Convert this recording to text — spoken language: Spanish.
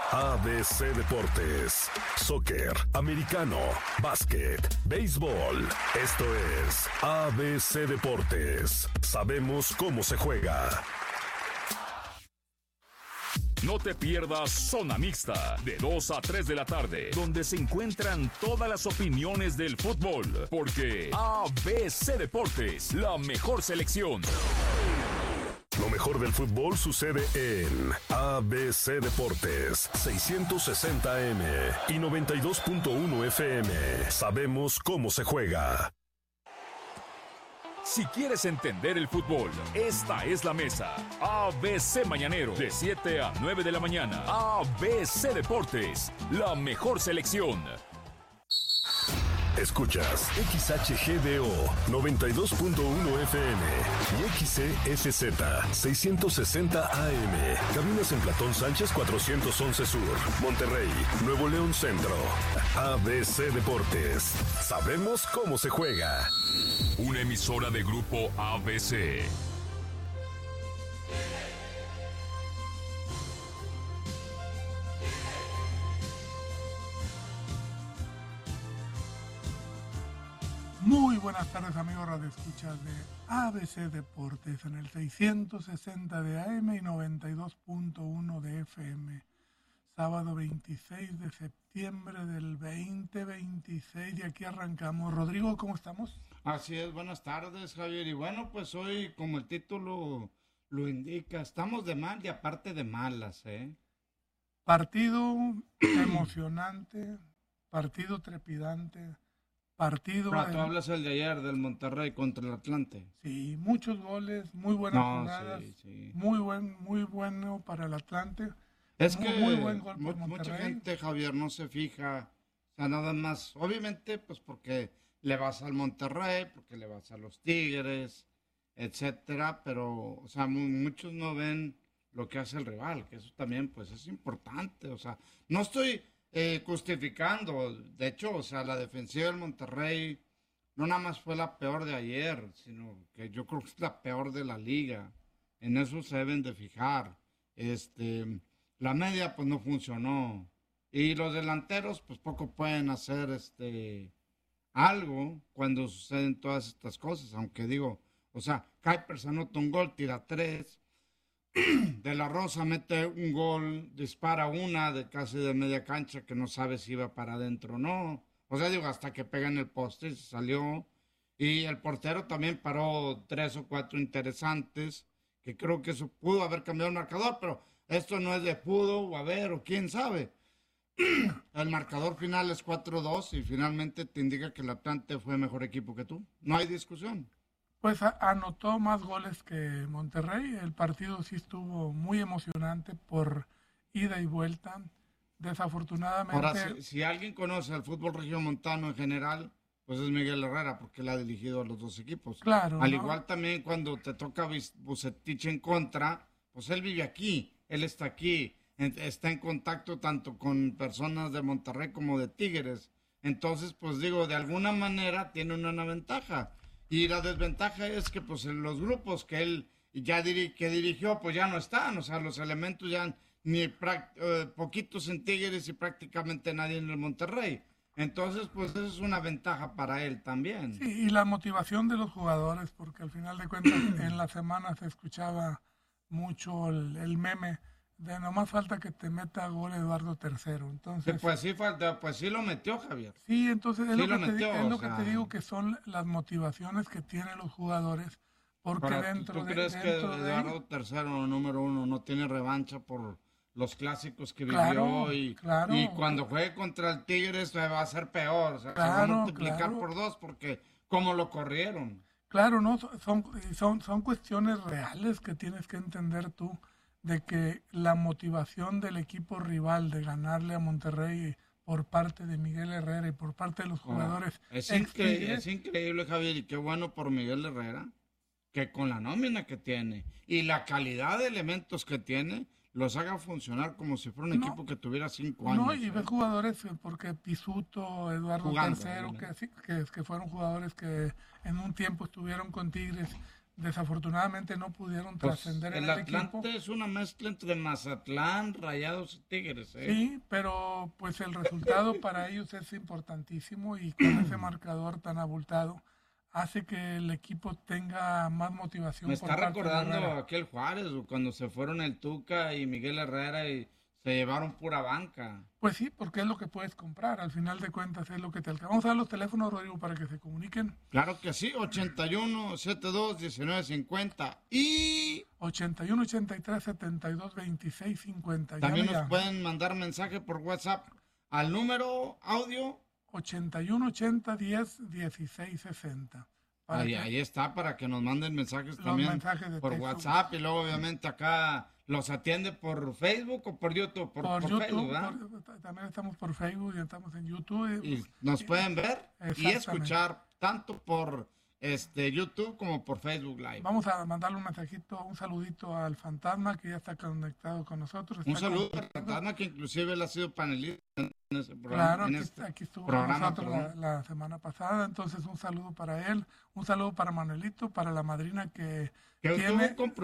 ABC Deportes, soccer, americano, básquet, béisbol. Esto es ABC Deportes. Sabemos cómo se juega. No te pierdas Zona Mixta, de 2 a 3 de la tarde, donde se encuentran todas las opiniones del fútbol, porque ABC Deportes, la mejor selección. Lo mejor del fútbol sucede en ABC Deportes, 660M y 92.1 FM. Sabemos cómo se juega. Si quieres entender el fútbol, esta es la mesa. ABC Mañanero, de 7 a 9 de la mañana. ABC Deportes, la mejor selección. Escuchas XHGDO 92.1 FM y XCFZ 660 AM. Cabinas en Platón Sánchez 411 Sur, Monterrey, Nuevo León Centro. ABC Deportes. Sabemos cómo se juega. Una emisora de Grupo ABC. Muy buenas tardes, amigos radioescuchas de ABC Deportes en el 660 de AM y 92.1 de FM. Sábado 26 de septiembre del 2026 y aquí arrancamos. Rodrigo, ¿cómo estamos? Así es, buenas tardes, Javier. Y bueno, pues hoy, como el título lo indica, estamos de mal y aparte de malas, ¿eh? Partido emocionante, partido trepidante. Partido. Tú hablas el de ayer del Monterrey contra el Atlante. Sí, muchos goles, muy buenas jugadas, sí. Muy bueno para el Atlante. Es que muy buen gol por mucha gente, Javier, no se fija, o sea, nada más, obviamente, pues porque le vas al Monterrey, porque le vas a los Tigres, etcétera, pero, o sea, muchos no ven lo que hace el rival, que eso también, pues, es importante, o sea, no estoy justificando, de hecho, o sea, la defensiva del Monterrey no nada más fue la peor de ayer, sino que yo creo que es la peor de la liga, en eso se deben de fijar, la media pues no funcionó, y los delanteros pues poco pueden hacer algo cuando suceden todas estas cosas, aunque digo, o sea, Kuipers anota un gol, tira 3, De la Rosa mete un gol, dispara una de casi de media cancha que no sabe si iba para adentro o no. O sea, digo, hasta que pega en el poste y se salió. Y el portero también paró 3 o 4 interesantes, que creo que eso pudo haber cambiado el marcador, pero esto no es de pudo o haber o quién sabe. El marcador final es 4-2 y finalmente te indica que el Atlante fue mejor equipo que tú. No hay discusión. Pues anotó más goles que Monterrey. El partido sí estuvo muy emocionante por ida y vuelta. Desafortunadamente... Ahora, si alguien conoce el fútbol regiomontano en general, pues es Miguel Herrera, porque él ha dirigido a los dos equipos. Claro. Al igual también cuando te toca Vucetich en contra, pues él vive aquí, él está aquí, está en contacto tanto con personas de Monterrey como de Tigres. Entonces, pues digo, de alguna manera tiene una ventaja. Y la desventaja es que pues en los grupos que él ya que dirigió pues ya no están, o sea, los elementos ya ni poquitos en Tigres y prácticamente nadie en el Monterrey. Entonces pues eso es una ventaja para él también. Sí, y la motivación de los jugadores, porque al final de cuentas en la semana se escuchaba mucho el meme de nomás falta que te meta gol Eduardo III. Entonces, pues sí falta, pues sí lo metió Javier. Sí, entonces es sí lo que te digo que son las motivaciones que tienen los jugadores, porque ¿Tú crees que Eduardo III, número 1, no tiene revancha por los clásicos que vivió y cuando juegue contra el Tigres va a ser peor, o sea, se va a multiplicar por 2 porque como lo corrieron? Claro, no, son cuestiones reales que tienes que entender tú, de que la motivación del equipo rival de ganarle a Monterrey por parte de Miguel Herrera y por parte de los jugadores. Es increíble, Javier, y qué bueno por Miguel Herrera, que con la nómina que tiene y la calidad de elementos que tiene, los haga funcionar como si fuera un equipo que tuviera 5 años. No, y ves jugadores, porque Pisuto, Eduardo III, que fueron jugadores que en un tiempo estuvieron con Tigres, desafortunadamente no pudieron Pues, trascender en el el equipo. Atlante es una mezcla entre Mazatlán, Rayados y Tigres, ¿eh? Sí, pero pues el resultado para ellos es importantísimo y con ese marcador tan abultado hace que el equipo tenga más motivación. Me por está parte de recordando Herrera. aquel Juárez, cuando se fueron el Tuca y Miguel Herrera y se llevaron pura banca. Pues sí, porque es lo que puedes comprar, al final de cuentas es lo que te alcanza. Vamos a dar los teléfonos, Rodrigo, para que se comuniquen. Claro que sí, 81-72-1950 y 81 83 72 26 50. también Llame nos ya. pueden mandar mensaje por WhatsApp al número audio. 81 80 10 16 60. Para que Ahí está, para que nos manden mensajes los también mensajes de por texto. WhatsApp y luego obviamente acá los atiende por Facebook o por YouTube. Por YouTube, Facebook, ¿verdad? también estamos por Facebook y estamos en YouTube. Y nos pueden ver y Exactamente. escuchar tanto por YouTube como por Facebook Live. Vamos a mandarle un mensajito, un saludito al Fantasma que ya está conectado con nosotros. Un está saludo a compartiendo. Fantasma, que inclusive él ha sido panelista en ese programa. Claro, en aquí, este aquí estuvo programa, con nosotros perdón. la semana pasada, entonces un saludo para él, un saludo para Manuelito, para la madrina que Que tiene tuvo un